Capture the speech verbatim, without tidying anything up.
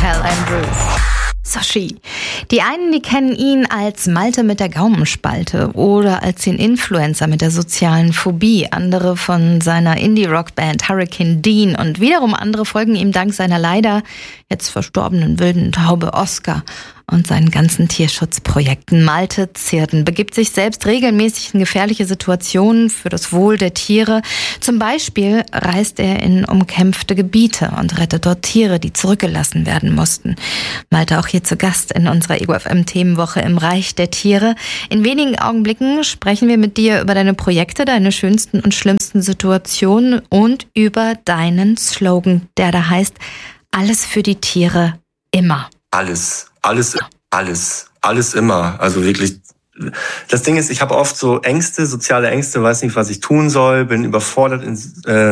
Hal Andrews. Soshi. Die einen, die kennen ihn als Malte mit der Gaumenspalte oder als den Influencer mit der sozialen Phobie. Andere von seiner Indie-Rock-Band Hurricane Dean und wiederum andere folgen ihm dank seiner leider jetzt verstorbenen wilden Taube Oscar und seinen ganzen Tierschutzprojekten. Malte Zierden begibt sich selbst regelmäßig in gefährliche Situationen für das Wohl der Tiere. Zum Beispiel reist er in umkämpfte Gebiete und rettet dort Tiere, die zurückgelassen werden mussten. Malte auch hier zu Gast in unserer Ego F M Themenwoche im Reich der Tiere. In wenigen Augenblicken sprechen wir mit dir über deine Projekte, deine schönsten und schlimmsten Situationen und über deinen Slogan, der da heißt: Alles für die Tiere, immer. Alles, alles, alles, alles immer. Also wirklich. Das Ding ist, ich habe oft so Ängste, soziale Ängste, weiß nicht, was ich tun soll, bin überfordert in, äh,